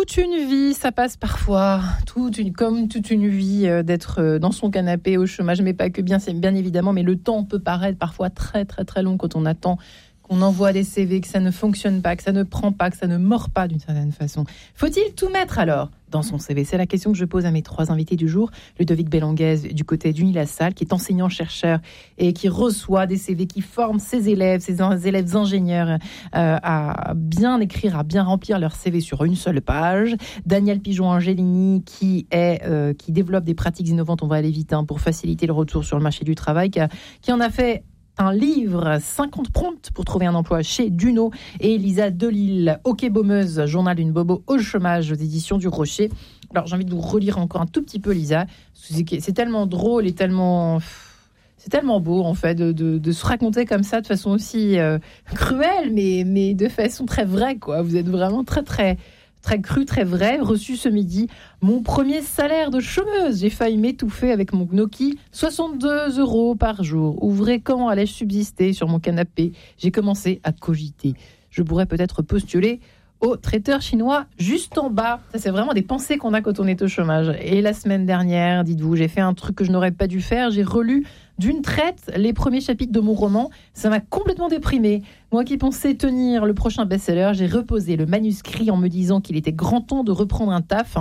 toute une vie, ça passe parfois, comme toute une vie d'être dans son canapé au chômage, mais pas que bien évidemment, mais le temps peut paraître parfois très très très long quand on attend, qu'on envoie des CV, que ça ne fonctionne pas, que ça ne prend pas, que ça ne mord pas d'une certaine façon. Faut-il tout mettre alors dans son CV? C'est la question que je pose à mes trois invités du jour. Ludovic Bellanguez du côté d'Unilassal, qui est enseignant-chercheur et qui reçoit des CV, qui forme ses élèves ingénieurs à bien écrire, à bien remplir leur CV sur une seule page. Daniel Pigeon-Angelini qui développe des pratiques innovantes, on va aller vite, pour faciliter le retour sur le marché du travail, qui en a fait un livre 50 prompts pour trouver un emploi chez Duno, et Lisa Delille, hockey-baumeuse, journal d'une bobo au chômage aux éditions du Rocher. Alors j'ai envie de vous relire encore un tout petit peu, Lisa. C'est tellement drôle et c'est tellement beau en fait de se raconter comme ça de façon aussi cruelle, mais de façon très vraie, quoi. Vous êtes vraiment très très très cru, très vrai. Reçu ce midi mon premier salaire de chômeuse. J'ai failli m'étouffer avec mon gnocchi. 62 € par jour. Ouvrez, comment allais-je subsister sur mon canapé? J'ai commencé à cogiter. Je pourrais peut-être postuler au traiteur chinois juste en bas. Ça, c'est vraiment des pensées qu'on a quand on est au chômage. Et la semaine dernière, dites-vous, j'ai fait un truc que je n'aurais pas dû faire. J'ai relu d'une traite les premiers chapitres de mon roman. Ça m'a complètement déprimée. Moi qui pensais tenir le prochain best-seller, j'ai reposé le manuscrit en me disant qu'il était grand temps de reprendre un taf.